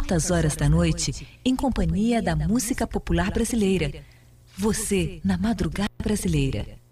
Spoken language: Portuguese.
altas horas da noite, em companhia da música popular brasileira. Você na madrugada brasileira.